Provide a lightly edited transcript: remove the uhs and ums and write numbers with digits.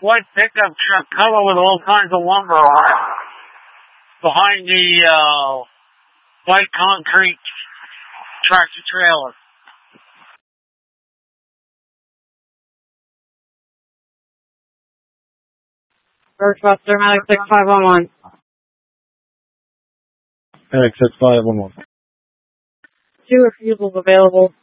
white pickup truck covered with all kinds of lumber on it. Behind the white concrete tractor trailer. Birchbuster, Medic 6511. Medic 6511. 2 refusals available.